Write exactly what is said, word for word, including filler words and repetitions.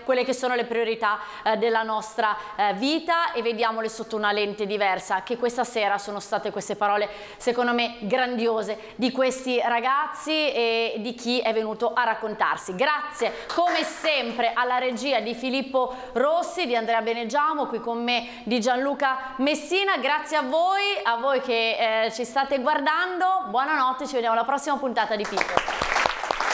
quelle che sono le priorità eh, della nostra eh, vita e vediamole sotto una lente diversa, che questa sera sono state queste parole secondo me grandiose di questi ragazzi e di chi è venuto a raccontarsi. Grazie come sempre alla regia di Filippo Rossi, di Andrea Beneggiamo, qui con me di Gianluca Messina. Grazie a voi, a voi che eh, ci state guardando, buonanotte, ci vediamo alla prossima puntata di Picco.